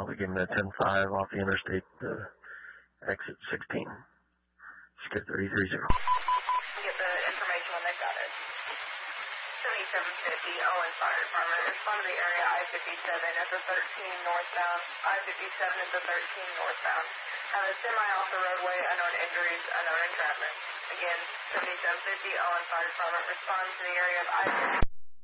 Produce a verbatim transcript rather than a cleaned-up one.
I'll be giving a ten five off the interstate, uh, exit sixteen. Skid three three zero. Get the information when they got it. seventy-seven fifty, Owen Fire Department. Respond to the area I fifty-seven at the thirteen northbound. I fifty-seven at the thirteen northbound. Have a semi off the roadway, unknown injuries, unknown entrapment. Again, seventy-seven fifty, Owen Fire Department. Respond to the area of I fifty-seven.